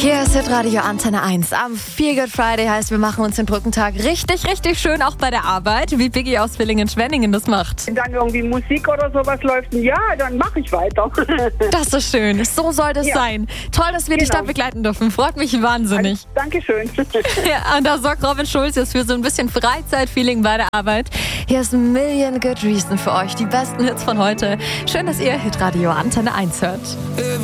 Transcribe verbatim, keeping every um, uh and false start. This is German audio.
Hier ist Hitradio Antenne eins. Am Feel Good Friday heißt, wir machen uns den Brückentag richtig, richtig schön, auch bei der Arbeit, wie Biggie aus Villingen-Schwenningen das macht. Wenn dann irgendwie Musik oder sowas läuft, ja, dann mache ich weiter. Das ist schön. So soll das Ja. sein. Toll, dass wir dich Genau. da begleiten dürfen. Freut mich wahnsinnig. Dankeschön. Ja, und da sorgt Robin Schulz jetzt für so ein bisschen Freizeitfeeling bei der Arbeit. Hier ist Million Good Reason für euch. Die besten Hits von heute. Schön, dass ihr Hitradio Antenne eins hört.